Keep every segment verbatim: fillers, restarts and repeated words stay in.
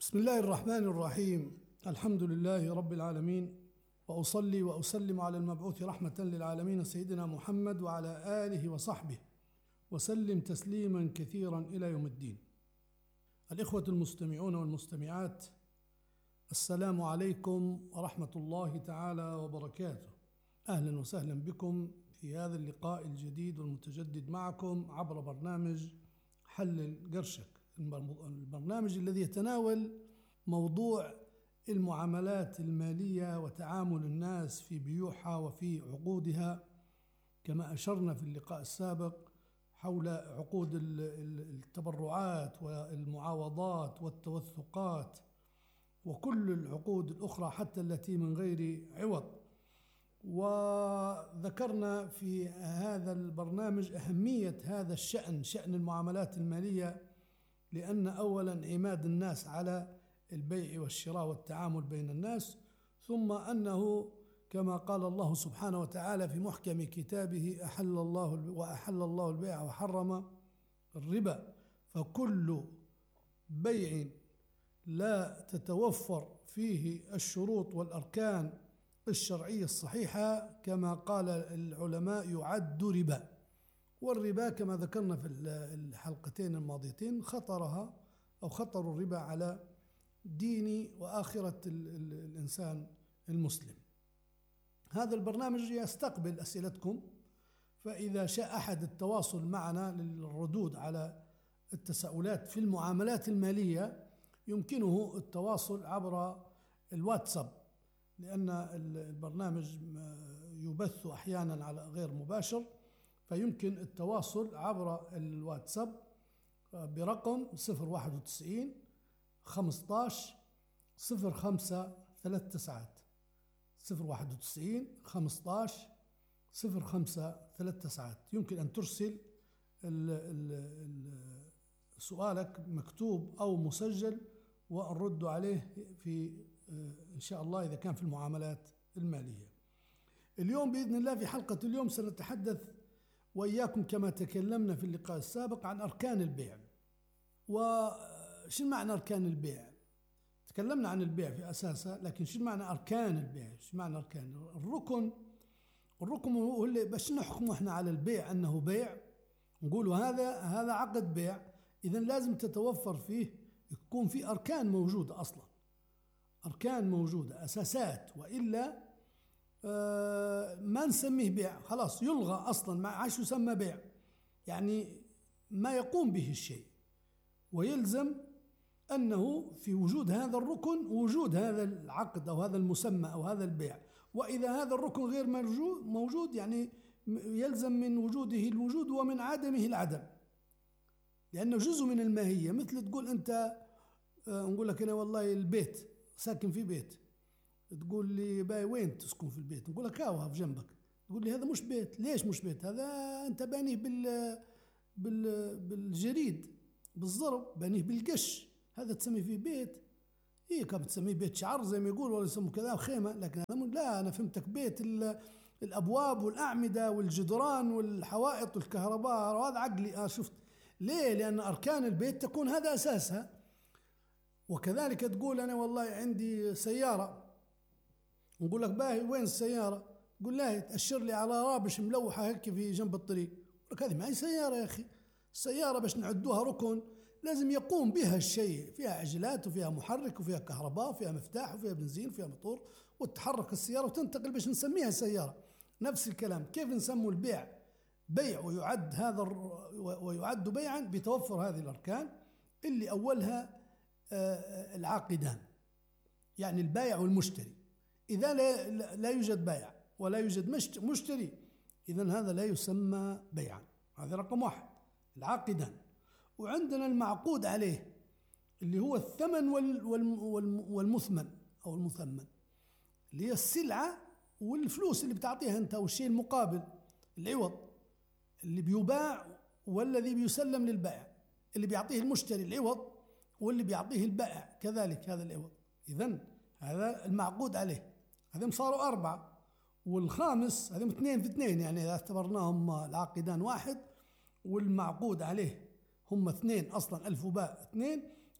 بسم الله الرحمن الرحيم. الحمد لله رب العالمين، وأصلي وأسلم على المبعوث رحمة للعالمين سيدنا محمد وعلى آله وصحبه وسلم تسليما كثيرا إلى يوم الدين. الإخوة المستمعون والمستمعات، السلام عليكم ورحمة الله تعالى وبركاته. أهلا وسهلا بكم في هذا اللقاء الجديد والمتجدد معكم عبر برنامج حلل قرشك، البرنامج الذي يتناول موضوع المعاملات المالية وتعامل الناس في بيوعها وفي عقودها، كما أشرنا في اللقاء السابق حول عقود التبرعات والمعاوضات والتوثقات وكل العقود الأخرى حتى التي من غير عوض. وذكرنا في هذا البرنامج أهمية هذا الشأن، شأن المعاملات المالية، لأن أولا عماد الناس على البيع والشراء والتعامل بين الناس، ثم أنه كما قال الله سبحانه وتعالى في محكم كتابه أحل الله وأحل الله البيع وحرم الربا، فكل بيع لا تتوفر فيه الشروط والأركان الشرعية الصحيحة كما قال العلماء يعد ربا. والربا كما ذكرنا في الحلقتين الماضيتين خطرها أو خطر الربا على دين وآخرة الإنسان المسلم. هذا البرنامج يستقبل أسئلتكم، فإذا شاء أحد التواصل معنا للردود على التساؤلات في المعاملات المالية يمكنه التواصل عبر الواتساب، لأن البرنامج يبث أحيانا على غير مباشر، فيمكن التواصل عبر الواتساب برقم صفر واحد وتسعين خمسة عشر صفر خمسة ثلاث تسعات صفر واحد وتسعين خمسة عشر صفر خمسة ثلاث تسعات. يمكن أن ترسل ال ال سؤالك مكتوب أو مسجل ونرد عليه في إن شاء الله إذا كان في المعاملات المالية. اليوم بإذن الله في حلقة اليوم سنتحدث وإياكم كما تكلمنا في اللقاء السابق عن أركان البيع. وش معنى أركان البيع؟ تكلمنا عن البيع في أساسه، لكن شو معنى أركان البيع؟ شو معنى أركان الركن؟ الركن هو اللي باش نحكم احنا على البيع أنه بيع، نقولوا هذا هذا عقد بيع، إذن لازم تتوفر فيه يكون في أركان موجودة أصلا، أركان موجودة أساسات، وإلا آه ما نسميه بيع، خلاص يلغى أصلا، ما عاش يسمى بيع، يعني ما يقوم به الشيء. ويلزم أنه في وجود هذا الركن وجود هذا العقد أو هذا المسمى أو هذا البيع. وإذا هذا الركن غير موجود يعني يلزم من وجوده الوجود ومن عدمه العدم، لأنه جزء من الماهية. مثل تقول أنت آه نقول لك أنا والله البيت ساكن في بيت، تقول لي باي وين تسكن في البيت؟ نقول لك هاو في جنبك، تقول لي هذا مش بيت. ليش مش بيت؟ هذا أنت بانيه بال بال بالجريد بالضرب، بانيه بالقش، هذا تسميه فيه بيت؟ إيه كم تسميه بيت شعر زي ما يقول، ولا يسموه كذا خيمة. لكن هذا لا، أنا فهمتك بيت الأبواب والأعمدة والجدران والحوائط والكهرباء، وهذا عقلي. آه شفت ليه؟ لأن أركان البيت تكون هذا أساسها. وكذلك تقول أنا والله عندي سيارة، نقول لك باهي وين السيارة؟ تقول لا تأشر لي على رابش ملوحة هيك في جنب الطريق. لك هذه ما هي سيارة يا أخي، السيارة باش نعدوها ركن لازم يقوم بها الشيء، فيها عجلات وفيها محرك وفيها كهرباء وفيها مفتاح وفيها بنزين وفيها موتور، وتتحرك السيارة وتنتقل باش نسميها سيارة. نفس الكلام كيف نسموا البيع بيع ويعد هذا ويعد بيعا بتوفر هذه الأركان اللي أولها العاقدان، يعني البائع والمشتري. إذا لا, لا يوجد بائع ولا يوجد مشتري، إذن هذا لا يسمى بيعا. هذا رقم واحد، العاقدان. وعندنا المعقود عليه اللي هو الثمن والمثمن أو المثمن، اللي هي السلعة والفلوس اللي بتعطيها أنت، والشيء المقابل العوض اللي بيباع والذي بيسلم للبائع، اللي بيعطيه المشتري العوض واللي بيعطيه البائع كذلك هذا العوض. إذن هذا المعقود عليه، هذهم صاروا أربعة، والخامس هذهم اثنين في اثنين، يعني إذا اعتبرناهم العاقدان واحد والمعقود عليه هم اثنين أصلا، ألف وباء اثنين،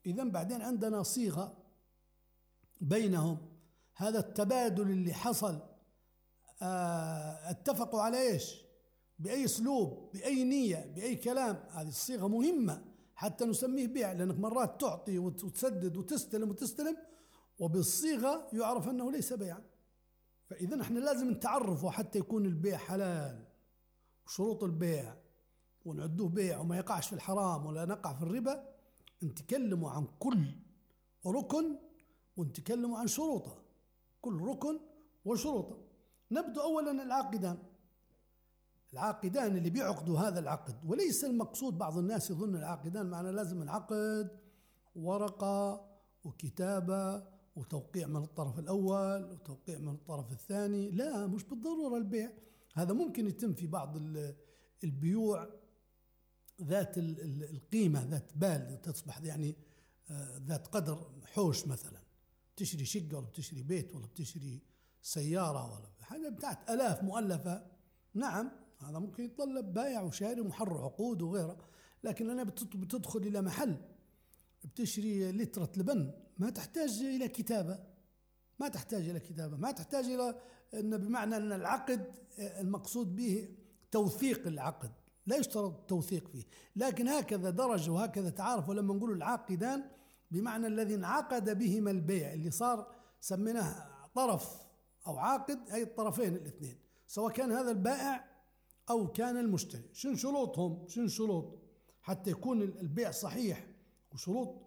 إذا بعدين عندنا صيغة بينهم، هذا التبادل اللي حصل اه اتفقوا على إيش؟ بأي أسلوب، بأي نية، بأي كلام. هذه الصيغة مهمة حتى نسميه بيع، لأنك مرات تعطي وتسدد وتستلم وتستلم وبالصيغة يعرف أنه ليس بيعا. فإذا احنا لازم نتعرفه حتى يكون البيع حلال، وشروط البيع ونعدوه بيع وما يقعش في الحرام ولا نقع في الربا. نتكلموا عن كل ركن ونتكلموا عن شروطه، كل ركن وشروطه. نبدأ أولا العاقدان. العاقدان اللي بيعقدوا هذا العقد، وليس المقصود، بعض الناس يظن العاقدان معنى لازم العقد ورقة وكتابة وتوقيع من الطرف الأول وتوقيع من الطرف الثاني. لا، مش بالضرورة البيع. هذا ممكن يتم في بعض البيوع ذات القيمة، ذات بال، تصبح يعني ذات قدر حوش، مثلا بتشتري شقة ولا بتشتري بيت ولا بتشتري سيارة ولا حاجة بتاعت آلاف مؤلفة. نعم، هذا ممكن يتطلب بايع وشاري ومحرر عقود وغيره. لكن أنا بتدخل إلى محل بتشتري لترة لبن، ما تحتاج إلى كتابة، ما تحتاج إلى كتابة ما تحتاج إلى أن، بمعنى أن العقد المقصود به توثيق العقد، لا يشترط التوثيق فيه. لكن هكذا درج وهكذا تعارف. ولما نقول العاقدان بمعنى الذي انعقد بهما البيع، اللي صار سميناه طرف أو عاقد، أي الطرفين الاثنين، سواء كان هذا البائع أو كان المشتري. شنو شروطهم؟ شنو شروط حتى يكون البيع صحيح؟ وشروط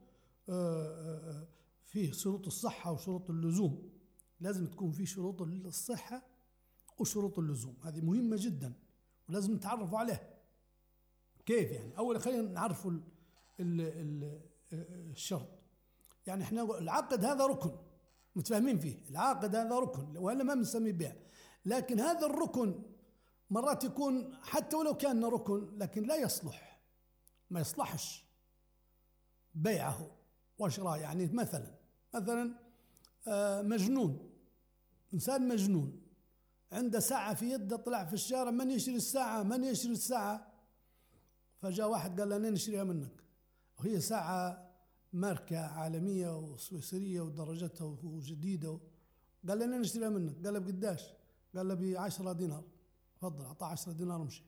فيه شروط الصحة وشروط اللزوم. لازم تكون فيه شروط الصحة وشروط اللزوم، هذه مهمة جدا ولازم نتعرفوا عليها. كيف يعني؟ أولا خلينا نعرفوا ال ال ال الشرط. يعني احنا العقد هذا ركن متفاهمين فيه، العقد هذا ركن وإلا ما بنسميه بيع. لكن هذا الركن مرات يكون حتى ولو كان ركن لكن لا يصلح، ما يصلحش بيعه وشراء. يعني مثلا مثلا مجنون، إنسان مجنون عنده ساعة في يده، طلع في الشارع، من يشتري الساعة؟ من يشتري الساعة؟ فجاء واحد قال لنا نشتريها منك، وهي ساعة ماركة عالمية وسويسرية ودرجتها وجديدة. قال لنا نشتريها منك. قال له بقداش؟ قال له بعشرة دينار. تفضل، أعطاه عشرة دينار ومشي.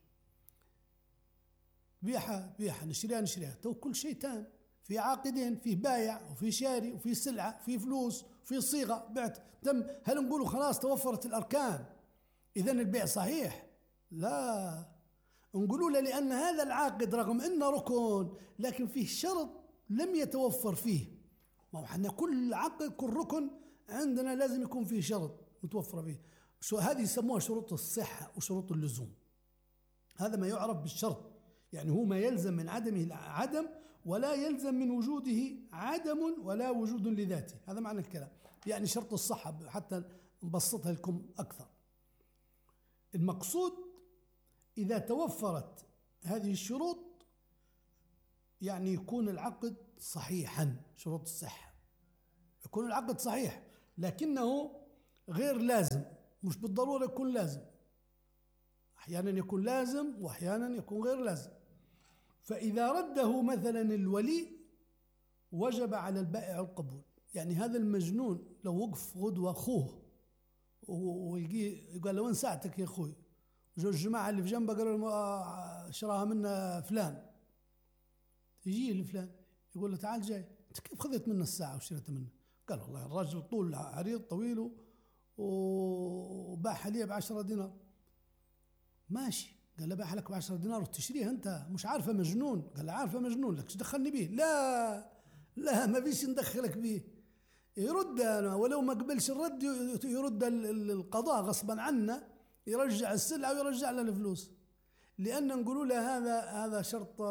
بيعها بيعها نشتريها نشتريها. تو كل شيء تام، في عاقدين، في بايع وفي شاري وفي سلعة، في فلوس، في صيغة، بعت، تم. هل نقولوا خلاص توفرت الأركان إذن البيع صحيح؟ لا، نقولوا له لأن هذا العاقد رغم أنه ركن لكن فيه شرط لم يتوفر فيه. ما هو احنا كل عقد، كل ركن عندنا لازم يكون فيه شرط متوفر فيه. شو هذه يسموها شروط الصحة وشروط اللزوم. هذا ما يعرف بالشرط، يعني هو ما يلزم من عدمه عدم، ولا يلزم من وجوده عدم ولا وجود لذاته. هذا معنى الكلام. يعني شرط الصحة حتى نبسطها لكم أكثر. المقصود إذا توفرت هذه الشروط يعني يكون العقد صحيحا. شروط الصحة يكون العقد صحيح، لكنه غير لازم، مش بالضرورة يكون لازم. أحيانا يكون لازم وأحيانا يكون غير لازم. فإذا رده مثلا الولي وجب على البائع القبول. يعني هذا المجنون لو وقف غدوة أخوه ويلقيه قال له وين ساعتك يا أخوي؟ جو الجماعة اللي في جنبه قالوا له شراها منا فلان، يجي لفلان يقول له تعال جاي، أنت كيف خذت منا الساعة وشريتها منه؟ قال والله الرجل طول عريض طويل وباعها لي بعشرة دينار. ماشي. قال له باعها لك بعشرة دينار وتشتريها أنت، مش عارفة مجنون. قال له عارفة مجنون، لك دخلني به؟ لا لا، ما فيش ندخلك به. يرد أنا ولو ما قبلش الرد، يرد القضاء غصبا عنا، يرجع السلعة ويرجع لنا الفلوس. لأن نقولوا له هذا هذا شرط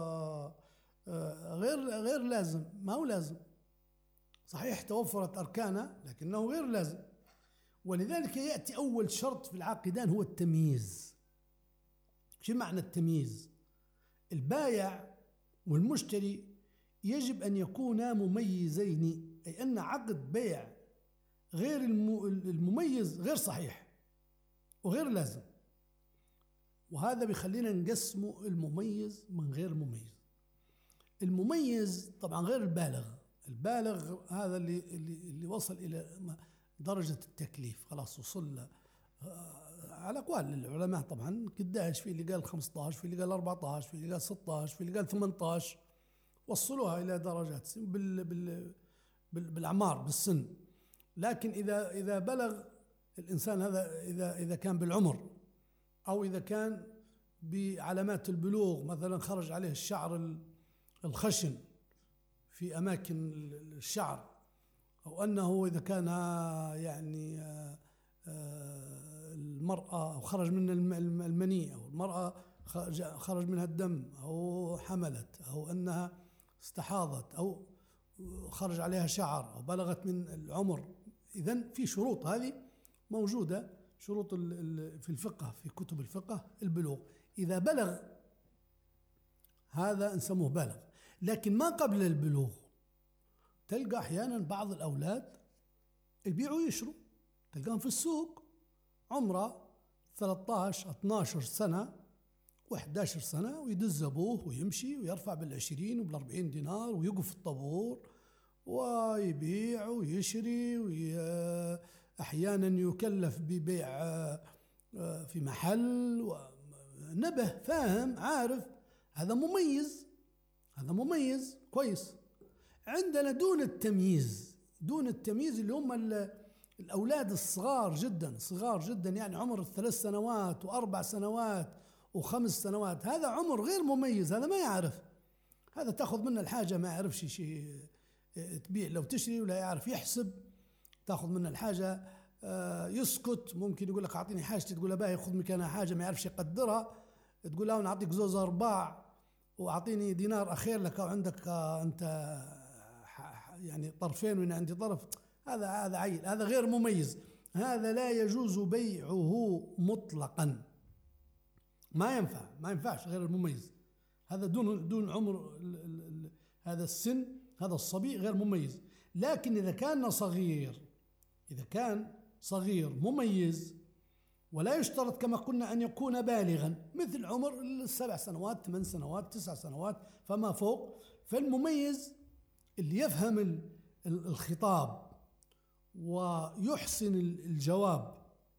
غير غير لازم، ما هو لازم. صحيح توفرت أركانه لكنه غير لازم. ولذلك يأتي أول شرط في العاقدان هو التمييز. شو معنى التمييز؟ البايع والمشتري يجب أن يكونا مميزين، أي أن عقد بيع غير المميز غير صحيح وغير لازم. وهذا بيخلينا نقسمه المميز من غير المميز. المميز طبعا غير البالغ. البالغ هذا اللي اللي اللي وصل الى درجه التكليف، خلاص وصل له. على اقوال العلماء طبعا قداش، في اللي قال خمسة عشر، في اللي قال أربعة عشر، في اللي قال ستة عشر، في اللي قال ثمانية عشر، وصلوها الى درجات بال بال بالاعمار بالسن. لكن اذا اذا بلغ الانسان هذا، اذا اذا كان بالعمر او اذا كان بعلامات البلوغ، مثلا خرج عليه الشعر الخشن في اماكن الشعر، او انه اذا كان يعني المرأة خرج من المني، او المرأة خرج منها الدم، او حملت، او انها استحاضت، او خرج عليها شعر، او بلغت من العمر. اذن في شروط هذه موجودة، شروط في الفقه، في كتب الفقه البلوغ. إذا بلغ هذا نسموه بالغ. لكن ما قبل البلوغ، تلقى أحيانا بعض الأولاد يبيعوا ويشروا، تلقاهم في السوق عمره ثلاثة عشر اثنا عشر سنة وإحدى عشرة سنة، ويدز أبوه ويمشي ويرفع بالعشرين وبالأربعين دينار ويقف في الطابور ويبيع ويشري، وأحيانا يكلف ببيع في محل، نبه فاهم عارف. هذا مميز، هذا مميز كويس. عندنا دون التمييز، دون التمييز اللي هم الأولاد الصغار جدا، صغار جدا، يعني عمر الثلاث سنوات وأربع سنوات وخمس سنوات، هذا عمر غير مميز، هذا ما يعرف، هذا تأخذ منه الحاجة ما يعرفش شيء، تبيع لو تشري ولا يعرف يحسب، تأخذ منه الحاجة يسكت، ممكن يقول لك أعطيني حاجتي، تقول له باهي خذ مكانها حاجة ما يعرفش يقدرها، تقول له نعطيك زوز أرباع وأعطيني دينار أخير لك، أو عندك أنت يعني طرفين وأنا عندي طرف، هذا هذا عيل، هذا غير مميز، هذا لا يجوز بيعه مطلقا، ما ينفع، ما ينفعش غير المميز، هذا دون دون عمر هذا السن، هذا الصبي غير مميز. لكن إذا كان صغير، إذا كان صغير مميز، ولا يشترط كما قلنا أن يكون بالغا، مثل عمر السبع سنوات ثمان سنوات تسع سنوات فما فوق، فالمميز اللي يفهم الخطاب ويحسن الجواب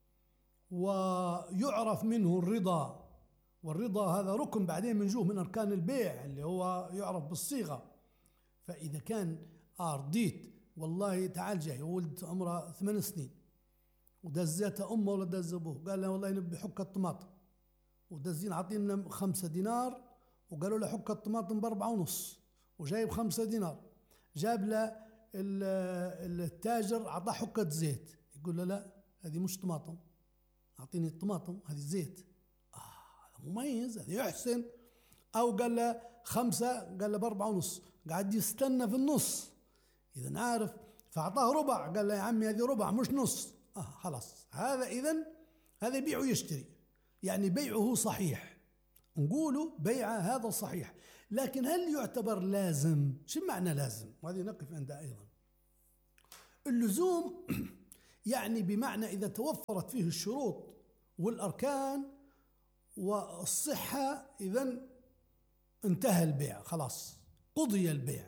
ويعرف منه الرضا، والرضا هذا ركن بعدين منجوه من أركان البيع اللي هو يعرف بالصيغة. فإذا كان آه رضيت والله تعال جاي ولد عمره ثمان سنين ودزيتها أمه ولا دز أبوه، قال له والله نبي حكة طماطم، ودزين عطينا خمسة دينار، وقالوا له حكة طماطم بأربعة ونص، وجايب خمسة دينار، جاب له التاجر عطاه حكة زيت، يقول له لا هذه مش طماطم، أعطيني الطماطم هذه زيت. آه هذا مميز، هذا يحسن. أو قال له خمسة، قال له بأربعة ونص، قاعد يستنى في النص، إذا عارف، فأعطاه ربع، قال له يا عمي هذه ربع مش نص. آه خلاص، هذا إذن هذا يبيع ويشتري، يعني بيعه صحيح، نقوله بيع هذا صحيح. لكن هل يعتبر لازم؟ شو معنى لازم؟ وهذه نقف عندها أيضا. اللزوم يعني بمعنى إذا توفرت فيه الشروط والأركان والصحة، إذن انتهى البيع، خلاص قضي البيع.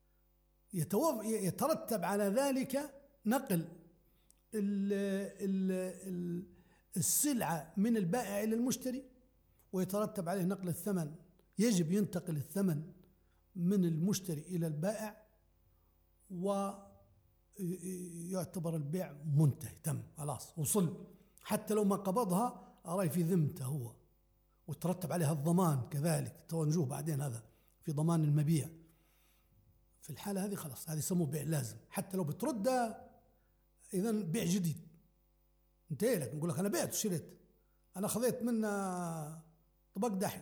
يترتب على ذلك نقل السلعة من البائع إلى المشتري، ويترتب عليه نقل الثمن، يجب ينتقل الثمن من المشتري إلى البائع، ويعتبر البيع منتهي، تم خلاص وصل، حتى لو ما قبضها أراي في ذمته هو، وترتب عليها الضمان كذلك، توانجوه بعدين هذا في ضمان المبيع. في الحالة هذه خلاص، هذه يسموه بيع لازم، حتى لو بتردها إذن بيع جديد، انتهي لك، نقول لك أنا بعت وشريت، أنا خذيت منه طبق دحي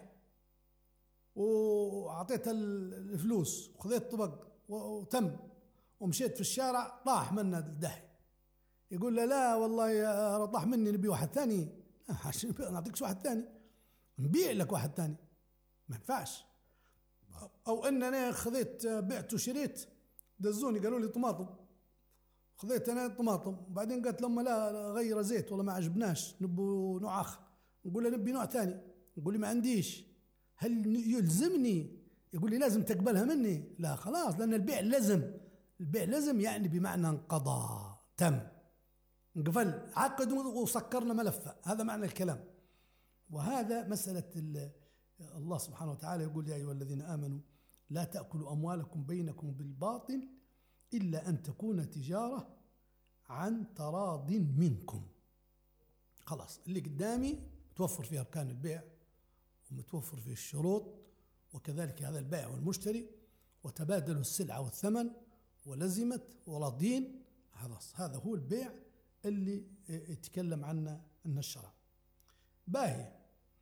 وأعطيت الفلوس وخذيت طبق وتم، ومشيت في الشارع طاح منه الدحي، يقول له لا والله طاح مني نبي واحد ثاني، عشان نعطيكش واحد ثاني، نبيع لك واحد ثاني، ما ينفعش. أو أن أنا خذيت بعت وشريت، دزوني قالوا لي طماطم، خذيت أنا طماطم، وبعدين قالت لهم لا غير زيت والله ما عجبناش، نبو نوع آخر، نقول له نبي نوع ثاني، نقول لي ما عنديش، هل يلزمني يقول لي لازم تقبلها مني، لا خلاص، لأن البيع لازم، البيع لازم يعني بمعنى انقضى، تم، انقفل، عقد وسكرنا ملفه، هذا معنى الكلام. وهذا مسألة الله سبحانه وتعالى يقول يا أيها الذين آمنوا لا تأكلوا أموالكم بينكم بالباطل إلا أن تكون تجارة عن تراض منكم. خلاص اللي قدامي متوفر فيه أركان البيع ومتوفر فيه الشروط، وكذلك هذا البائع والمشتري، وتبادلوا السلعة والثمن ولزمت وراضين، خلاص هذا هو البيع اللي يتكلم عنه أن الشرع. باهي.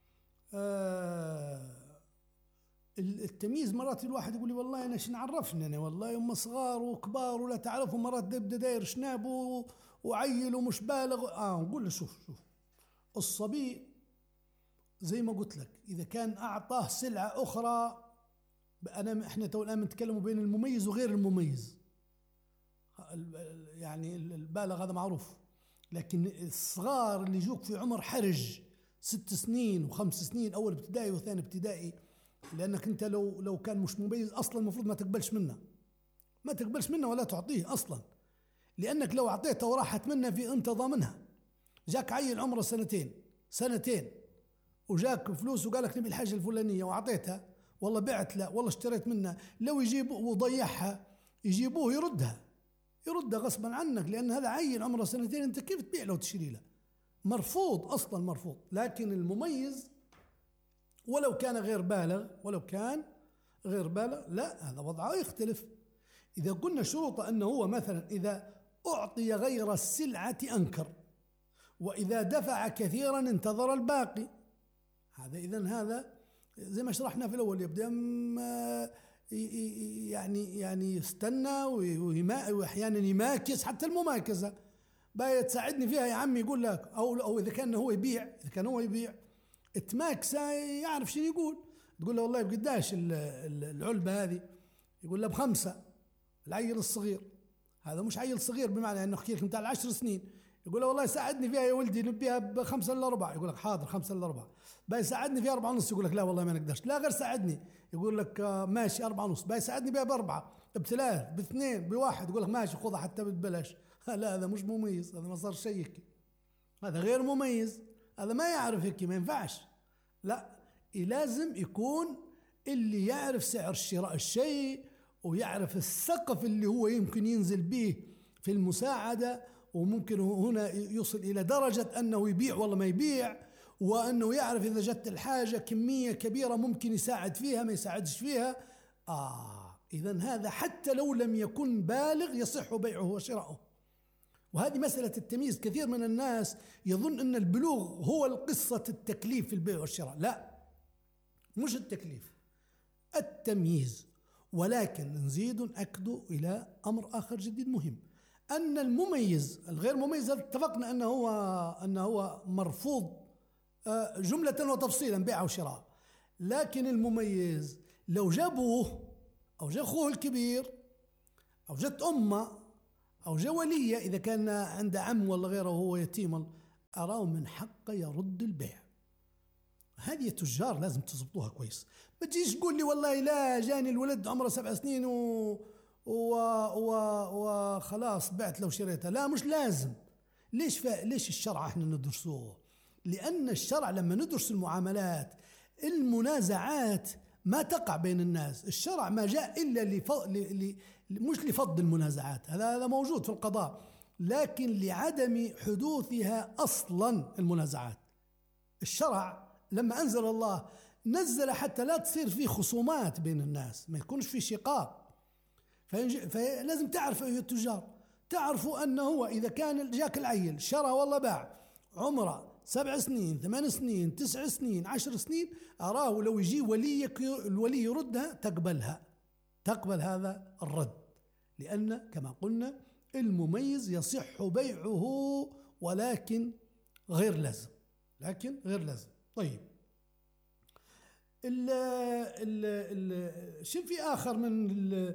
آه التمييز مرات الواحد يقول لي والله أنا شن عرفني أنا، والله هم صغار وكبار ولا تعرفوا، مرات دبدا داير شناب وعيل ومش بالغ. آه نقول له شوف شوف الصبي زي ما قلت لك إذا كان أعطاه سلعة أخرى، أنا إحنا تو الآن نتكلم بين المميز وغير المميز، يعني البالغ هذا معروف، لكن الصغار اللي يجوك في عمر حرج ست سنين وخمس سنين أول ابتدائي وثاني ابتدائي، لأنك أنت لو لو كان مش مميز أصلا المفروض ما تقبلش منه، ما تقبلش منه ولا تعطيه أصلا، لأنك لو أعطيته وراحت منه في أنت ضامنها. جاك عيل عمره سنتين سنتين وجاك فلوس وقال لك نبي الحاجة الفلانية وأعطيتها، والله بعت له والله اشتريت منه، لو يجيب وضيعها يجيبوه يردها يردها غصبا عنك، لأن هذا عيل عمره سنتين، أنت كيف تبيع له وتشتري له؟ مرفوض أصلا، مرفوض. لكن المميز ولو كان غير بالغ ولو كان غير بالغ لا، هذا وضعه يختلف. إذا قلنا شروطه أنه هو مثلا إذا أعطي غير السلعة أنكر، وإذا دفع كثيرا انتظر الباقي، هذا إذن هذا زي ما شرحنا في الأول، يبدأ يعني يعني يستنى وأحيانا يماكس، حتى المماكسة بقى تساعدني فيها يا عمي، يقول لك أو أو إذا كان هو يبيع، إذا كان هو يبيع تماكسة يعرف شنو يقول، تقول له والله بقداش العلبة هذه، يقول له بخمسة، العيل الصغير هذا مش عيل صغير بمعنى انه احكي لك بتاع العشر سنين، يقول له والله ساعدني فيها يا ولدي نبيها بخمسة الا ربع، يقول لك حاضر خمسة الا ربع، باي ساعدني فيها أربعة ونص، يقول لك لا والله ما نقدرش، لا غير ساعدني، يقول لك ماشي أربعة ونص، باي ساعدني فيها بأربعة بثلاث باثنين بواحد، يقول لك ماشي خذها حتى ببلاش. لا هذا مش مميز، هذا ما صار شيء، هذا غير مميز، هذا ما يعرف هيك، ما ينفعش. لا لازم يكون اللي يعرف سعر شراء الشيء ويعرف السقف اللي هو يمكن ينزل به في المساعدة، وممكن هنا يصل إلى درجة أنه يبيع والله ما يبيع، وأنه يعرف إذا جت الحاجة كمية كبيرة ممكن يساعد فيها ما يساعدش فيها. آه إذن هذا حتى لو لم يكن بالغ يصح بيعه وشراؤه. وهذه مسألة التمييز، كثير من الناس يظن أن البلوغ هو القصة التكليف في البيع والشراء، لا مش التكليف، التمييز. ولكن نزيد نأكد إلى أمر آخر جديد مهم، أن المميز الغير مميز اتفقنا أنه هو أنه هو مرفوض جملة وتفصيلا بيع وشراء، لكن المميز لو جابوه أو جاء أخوه الكبير أو جت أمه أو جاء وليه، إذا كان عنده عم ولا غيره وهو يتيم، أراه من حقه يرد البيع. هذه التجار لازم تضبطوها كويس، ما تجيش تقول لي والله لا جاني الولد عمره سبع سنين و... و... و... وخلاص بعت لو شريتها، لا مش لازم. ليش ف... ليش الشرع احنا ندرسوه؟ لأن الشرع لما ندرس المعاملات المنازعات ما تقع بين الناس، الشرع ما جاء إلا لف... ل... ل... مش لفض المنازعات، هذا هذا موجود في القضاء، لكن لعدم حدوثها أصلا المنازعات. الشرع لما أنزل الله نزل حتى لا تصير في خصومات بين الناس، ما يكونش في شقاق. فلازم تعرف أيها التجار، تعرفوا أنه هو إذا كان جاك العيل شرى والله باع عمره سبع سنين ثمان سنين تسع سنين عشر سنين، أراه لو يجي وليك الولي يردها تقبلها، تقبل هذا الرد، لأن كما قلنا المميز يصح بيعه ولكن غير لازم، لكن غير لازم. طيب ال ال ال شو في آخر من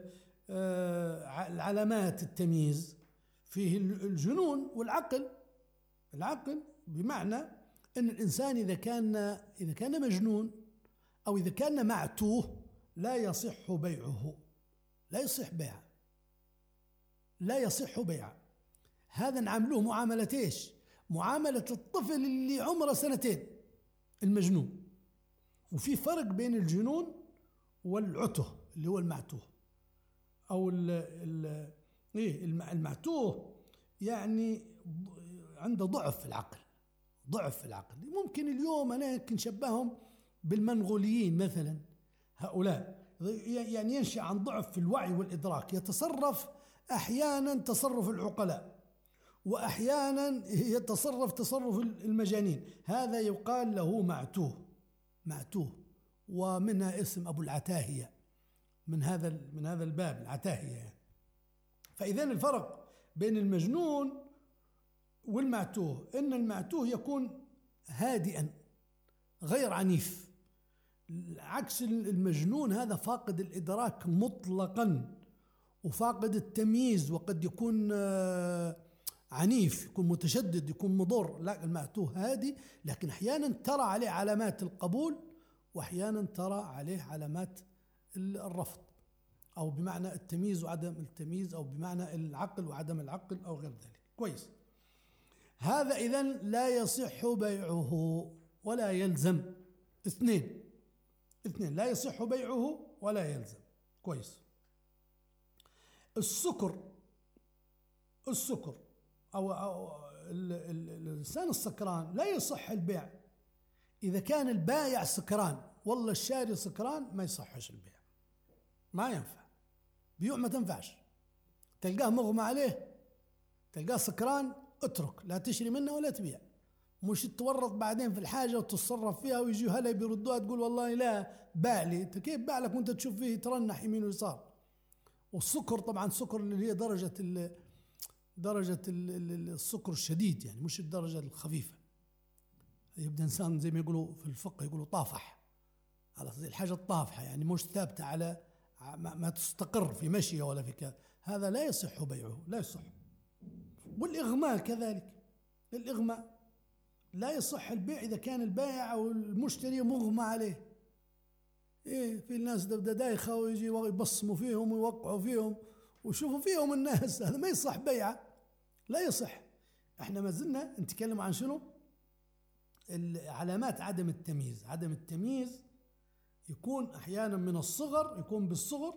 العلامات التمييز؟ فيه الجنون والعقل. العقل بمعنى أن الإنسان إذا كان إذا كان مجنون أو إذا كان معتوه لا يصح بيعه، لا يصح بيعه، لا يصح بيعه. هذا نعاملوه معاملة ايش؟ معاملة الطفل اللي عمره سنتين، المجنون. وفي فرق بين الجنون والعته اللي هو المعتوه، او ال ال ايه المعتوه، يعني عنده ضعف في العقل، ضعف في العقل. ممكن اليوم انا نشبههم بالمنغوليين مثلا، هؤلاء يعني ينشأ عن ضعف في الوعي والإدراك، يتصرف أحيانا تصرف العقلاء وأحيانا يتصرف تصرف المجانين، هذا يقال له معتوه، معتوه. ومنها اسم أبو العتاهية من هذا من هذا الباب، العتاهية يعني. فإذا الفرق بين المجنون والمعتوه إن المعتوه يكون هادئا غير عنيف، عكس المجنون هذا فاقد الإدراك مطلقا وفاقد التمييز، وقد يكون عنيف، يكون متشدد، يكون مضر. لا، المعتوه هادي، لكن أحيانا ترى عليه علامات القبول وأحيانا ترى عليه علامات الرفض، أو بمعنى التمييز وعدم التمييز، أو بمعنى العقل وعدم العقل، أو غير ذلك. كويس. هذا إذن لا يصح بيعه ولا يلزم. اثنين اثنين لا يصح بيعه ولا يلزم. كويس. السكر السكر أو, أو الإنسان السكران لا يصح البيع. إذا كان البائع سكران والله الشاري سكران ما يصحش البيع، ما ينفع بيوع، ما تنفعش. تلقاه مغمى عليه، تلقاه سكران، اترك، لا تشري منه ولا تبيع. مش تورط بعدين في الحاجة وتتصرف فيها ويجي هلا بيردوها تقول والله لا باع لي. انت كيف باع لك وانت تشوف فيه يترنح يمين ويسار؟ والسكر طبعا السكر اللي هي درجة ال درجة ال السكر الشديد، يعني مش الدرجة الخفيفة. يبدأ إنسان زي ما يقولوا في الفقه يقولوا طافح، على الحاجة الطافحة، يعني مش ثابتة على ما تستقر في مشية ولا في كذا، هذا لا يصح بيعه، لا يصح. والإغماء كذلك، الإغماء لا يصح البيع إذا كان البائع أو المشتري مغمى عليه. إيه، في الناس ده دايخة ويجي يبصموا فيهم ويوقعوا فيهم ويشوفوا فيهم الناس، هذا ما يصح بيعه، لا يصح. احنا ما زلنا نتكلم عن شنو؟ علامات عدم التمييز. عدم التمييز يكون أحيانا من الصغر، يكون بالصغر،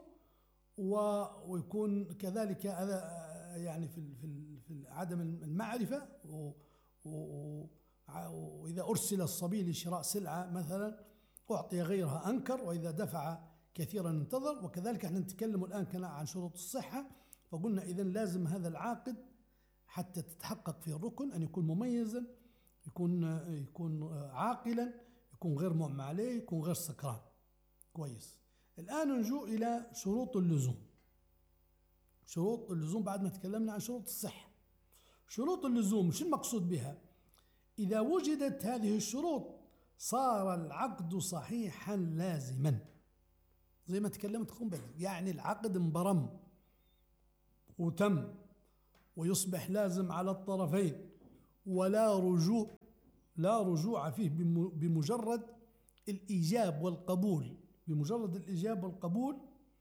ويكون كذلك يعني في في عدم المعرفة، وإذا أرسل الصبي لشراء سلعة مثلا أعطي غيرها أنكر، وإذا دفع كثيرا انتظر. وكذلك احنا نتكلم الآن كان عن شروط الصحة، فقلنا إذن لازم هذا العاقد حتى تتحقق فيه الركن أن يكون مميزا، يكون يكون عاقلا، يكون غير مغمى عليه، يكون غير سكران. كويس. الآن نجو إلى شروط اللزوم. شروط اللزوم بعد ما تكلمنا عن شروط الصحة. شروط اللزوم شو المقصود بها؟ إذا وجدت هذه الشروط صار العقد صحيحا لازما، زي ما تكلمت خم بدري، يعني العقد انبرم وتم ويصبح لازم على الطرفين، ولا رجوع لا رجوع فيه بمجرد الإيجاب والقبول، بمجرد الإيجاب والقبول،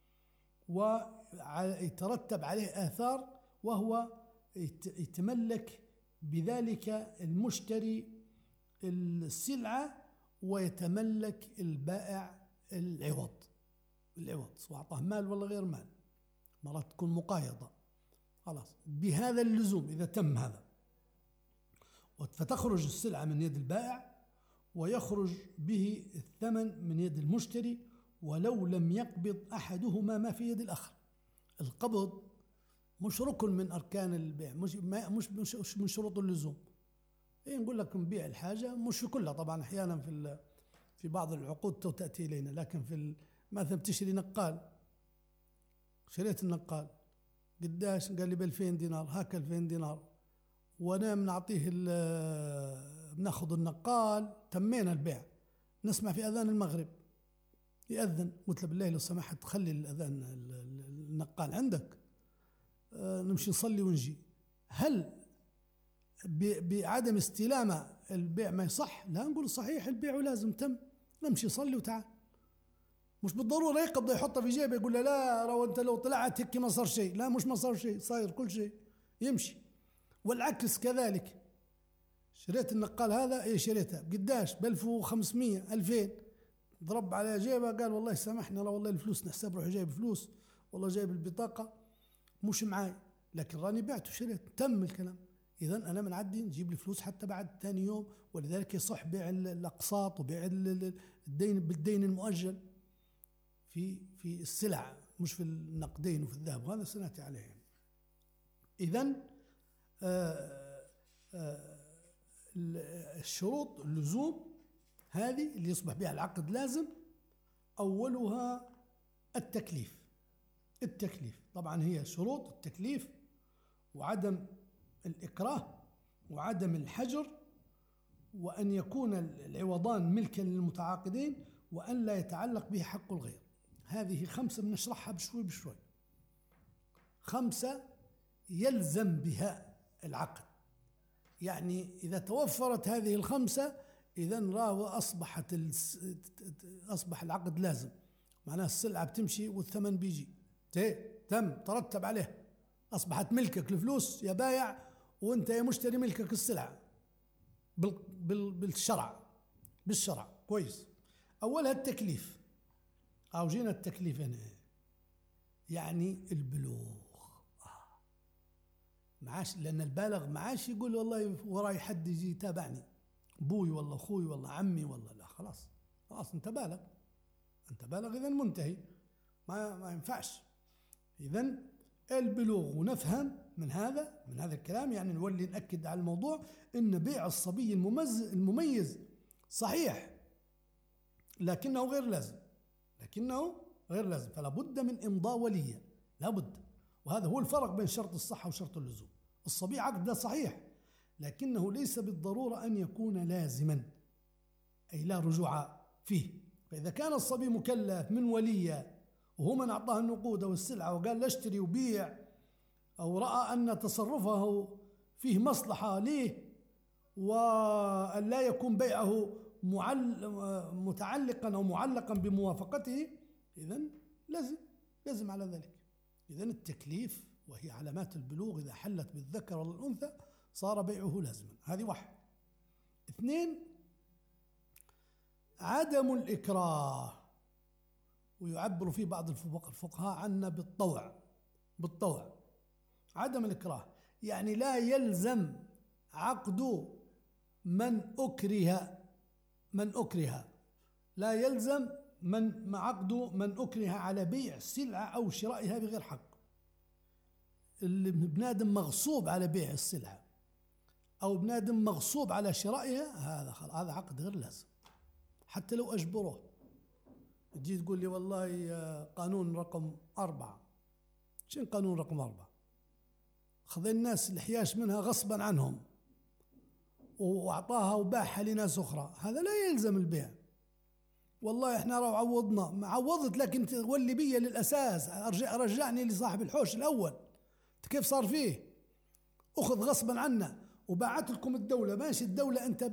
ويترتب عليه آثار، وهو يتملك بذلك المشتري السلعة ويتملك البائع العوض. العوض سواء أعطاه مال ولا غير مال، مرات تكون مقايضة. خلاص، بهذا اللزوم إذا تم هذا، فتخرج السلعة من يد البائع ويخرج به الثمن من يد المشتري، ولو لم يقبض أحدهما ما في يد الآخر. القبض مش ركن من أركان البيع، مش مش مش من شروط اللزوم. إيه، نقول لك نبيع الحاجة، مش في كلها طبعا، أحيانا في في بعض العقود تأتي إلينا، لكن في مثلا بتشتري نقال، شريت النقال قداش؟ قال لي ب ألفين دينار. هاك ألفين دينار، وانا بنعطيه بناخذ النقال، تمينا البيع، نسمع في اذان المغرب يأذن، قلت له بالله لو سمحت خلي الاذان النقال عندك، نمشي نصلي ونجي. هل بعدم استلامه البيع ما يصح؟ لا، نقول صحيح البيع ولازم تم، نمشي نصلي وتعال. مش بالضرورة يقبض يحطها في جيبه يقول له لا رو أنت لو طلعت هيك ما صار شيء. لا، مش ما صار شيء، صاير كل شيء يمشي. والعكس كذلك. شريت النقال هذا، ايه شريتها قداش؟ ب ألف وخمسمية ألفين، ضرب على جيبه قال والله سامحني لا والله الفلوس نحسب روحي جايب فلوس، والله جايب البطاقة مش معاي، لكن راني بعت وشريت، تم الكلام. إذا أنا من عندي نجيب لي فلوس حتى بعد ثاني يوم. ولذلك يصح بيع الأقساط وبيع الدين بالدين المؤجل في في السلع، مش في النقدين وفي الذهب، وهذا سنأتي عليه. إذا الشروط اللزوم هذه اللي يصبح بها العقد لازم، أولها التكليف. التكليف طبعا هي شروط التكليف، وعدم الإكراه، وعدم الحجر، وأن يكون العوضان ملكا للمتعاقدين، وأن لا يتعلق به حق الغير. هذه خمسة بنشرحها بشوي بشوي. خمسة يلزم بها العقد، يعني إذا توفرت هذه الخمسة إذا راه أصبحت أصبح العقد لازم. معناها السلعة بتمشي والثمن بيجي، تم ترتب عليه، أصبحت ملكك الفلوس يا بايع، وأنت يا مشتري ملكك السلعة بالشرع. بالشرع كويس. أولها التكليف، أو جينا التكليف هنا يعني البلوغ. آه. معاش، لأن البالغ معاش يقول والله وراي حد يجي يتابعني، أبوي والله أخوي والله عمي والله، لا خلاص خلاص أنت بالغ، أنت بالغ إذن منتهي، ما ما ينفعش. إذن البلوغ. ونفهم من هذا من هذا الكلام، يعني نولي نأكد على الموضوع إن بيع الصبي المميز صحيح لكنه غير لازم، لكنه غير لازم، فلا بد من إمضاء وليا، لا بد. وهذا هو الفرق بين شرط الصحة وشرط اللزوم. الصبي عقد صحيح لكنه ليس بالضرورة أن يكون لازما، أي لا رجوع فيه. فإذا كان الصبي مكلف من وليه وهو من أعطاه النقود أو السلعة وقال لا اشتري وبيع، أو رأى أن تصرفه فيه مصلحة ليه وأن لا يكون بيعه متعلقا أو معلقا بموافقته، إذن لازم لازم على ذلك. إذن التكليف وهي علامات البلوغ إذا حلت بالذكر والأنثى صار بيعه لازما. هذه واحد. اثنين، عدم الإكراه، ويعبر فيه بعض الفقهاء عنا بالطوع. بالطوع عدم الإكراه يعني لا يلزم عقد من أكره من أكره لا يلزم من عقد من أكره على بيع سلعة أو شرائها بغير حق. اللي بنادم مغصوب على بيع السلعة أو بنادم مغصوب على شرائها، هذا هذا عقد غير لازم حتى لو أجبروه. تجي تقول لي والله قانون رقم أربعة، شنو قانون رقم أربعة؟ خذ الناس الحياش منها غصبا عنهم وأعطاها وباعها لناس أخرى، هذا لا يلزم البيع. والله إحنا راهو عوضنا، ما عوضت لكن تولي بيا للأساس، أرجع رجعني لصاحب الحوش الأول. كيف صار فيه؟ أخذ غصبا عنا وباعت لكم الدولة، ماشي الدولة أنت